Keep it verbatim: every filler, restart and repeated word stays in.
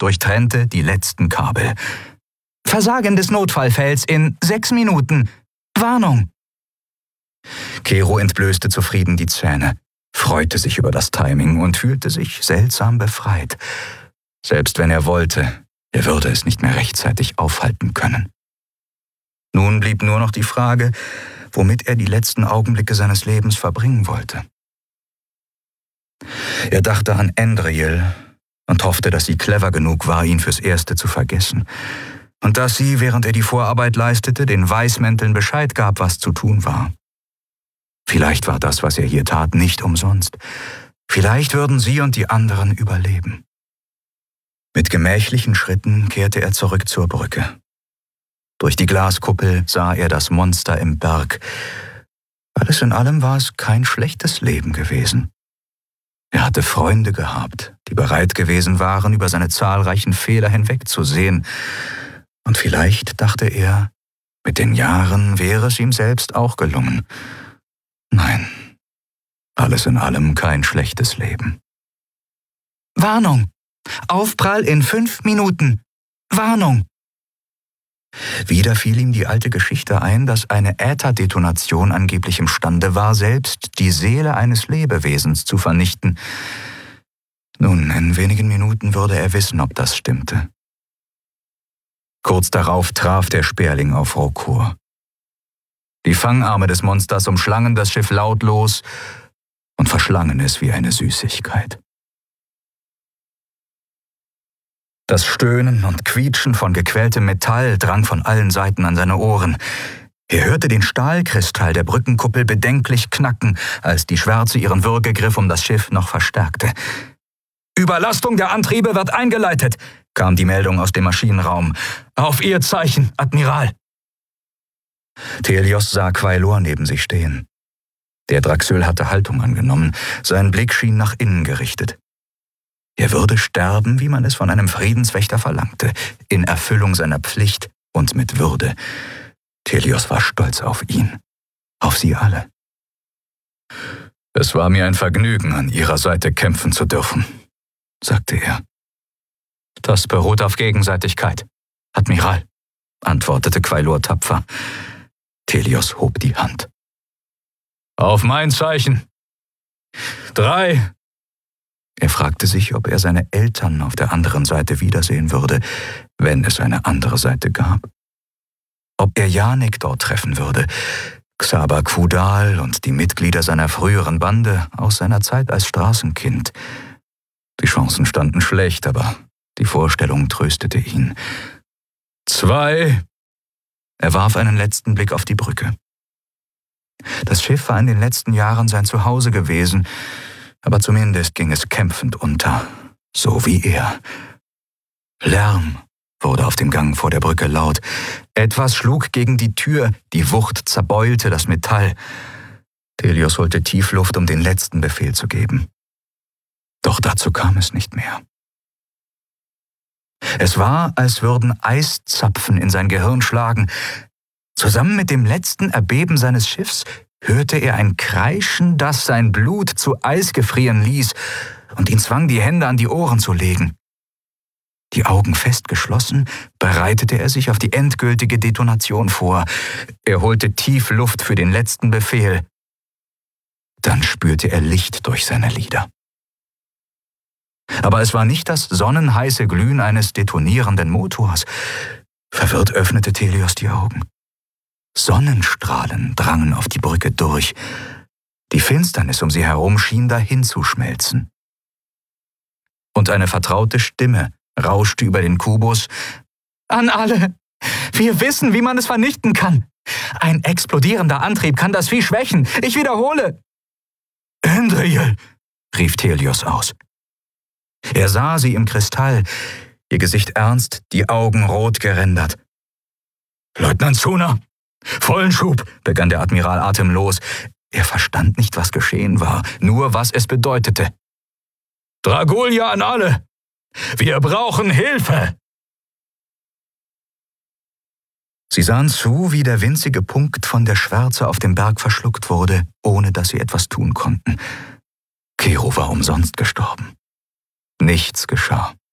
durchtrennte die letzten Kabel. »Versagen des Notfallfelds in sechs Minuten. Warnung!« Kero entblößte zufrieden die Zähne, freute sich über das Timing und fühlte sich seltsam befreit. Selbst wenn er wollte, er würde es nicht mehr rechtzeitig aufhalten können. Nun blieb nur noch die Frage, womit er die letzten Augenblicke seines Lebens verbringen wollte. Er dachte an Andriel und hoffte, dass sie clever genug war, ihn fürs Erste zu vergessen. Und dass sie, während er die Vorarbeit leistete, den Weißmänteln Bescheid gab, was zu tun war. Vielleicht war das, was er hier tat, nicht umsonst. Vielleicht würden sie und die anderen überleben. Mit gemächlichen Schritten kehrte er zurück zur Brücke. Durch die Glaskuppel sah er das Monster im Berg. Alles in allem war es kein schlechtes Leben gewesen. Er hatte Freunde gehabt, die bereit gewesen waren, über seine zahlreichen Fehler hinwegzusehen. Und vielleicht, dachte er, mit den Jahren wäre es ihm selbst auch gelungen. Nein, alles in allem kein schlechtes Leben. »Warnung! Aufprall in fünf Minuten! Warnung!« Wieder fiel ihm die alte Geschichte ein, dass eine Ätherdetonation angeblich imstande war, selbst die Seele eines Lebewesens zu vernichten. Nun, in wenigen Minuten würde er wissen, ob das stimmte. Kurz darauf traf der Sperling auf Rokor. Die Fangarme des Monsters umschlangen das Schiff lautlos und verschlangen es wie eine Süßigkeit. Das Stöhnen und Quietschen von gequältem Metall drang von allen Seiten an seine Ohren. Er hörte den Stahlkristall der Brückenkuppel bedenklich knacken, als die Schwärze ihren Würgegriff um das Schiff noch verstärkte. »Überlastung der Antriebe wird eingeleitet«, kam die Meldung aus dem Maschinenraum. »Auf Ihr Zeichen, Admiral!« Thelios sah Quailor neben sich stehen. Der Draxöl hatte Haltung angenommen, sein Blick schien nach innen gerichtet. Er würde sterben, wie man es von einem Friedenswächter verlangte, in Erfüllung seiner Pflicht und mit Würde. Thelios war stolz auf ihn, auf sie alle. »Es war mir ein Vergnügen, an Ihrer Seite kämpfen zu dürfen«, sagte er. »Das beruht auf Gegenseitigkeit, Admiral«, antwortete Quailor tapfer. Thelios hob die Hand. »Auf mein Zeichen. Drei.« Er fragte sich, ob er seine Eltern auf der anderen Seite wiedersehen würde, wenn es eine andere Seite gab. Ob er Janek dort treffen würde, Xaber Kudal und die Mitglieder seiner früheren Bande aus seiner Zeit als Straßenkind. Die Chancen standen schlecht, aber die Vorstellung tröstete ihn. Zwei. Er warf einen letzten Blick auf die Brücke. Das Schiff war in den letzten Jahren sein Zuhause gewesen, aber zumindest ging es kämpfend unter, so wie er. Lärm wurde auf dem Gang vor der Brücke laut. Etwas schlug gegen die Tür, die Wucht zerbeulte das Metall. Thelios holte Tiefluft, um den letzten Befehl zu geben. Doch dazu kam es nicht mehr. Es war, als würden Eiszapfen in sein Gehirn schlagen. Zusammen mit dem letzten Erbeben seines Schiffs hörte er ein Kreischen, das sein Blut zu Eis gefrieren ließ und ihn zwang, die Hände an die Ohren zu legen. Die Augen fest geschlossen, bereitete er sich auf die endgültige Detonation vor. Er holte tief Luft für den letzten Befehl. Dann spürte er Licht durch seine Lider. Aber es war nicht das sonnenheiße Glühen eines detonierenden Motors. Verwirrt öffnete Thelios die Augen. Sonnenstrahlen drangen auf die Brücke durch. Die Finsternis um sie herum schien dahin zu schmelzen. Und eine vertraute Stimme rauschte über den Kubus. »An alle! Wir wissen, wie man es vernichten kann! Ein explodierender Antrieb kann das Vieh schwächen! Ich wiederhole!« »Andriel«, rief Thelios aus. Er sah sie im Kristall, ihr Gesicht ernst, die Augen rot gerändert. »Leutnant Zuna, vollen Schub«, begann der Admiral atemlos. Er verstand nicht, was geschehen war, nur was es bedeutete. »Dragulia an alle! Wir brauchen Hilfe!« Sie sahen zu, wie der winzige Punkt von der Schwärze auf dem Berg verschluckt wurde, ohne dass sie etwas tun konnten. Kero war umsonst gestorben. Nichts geschah.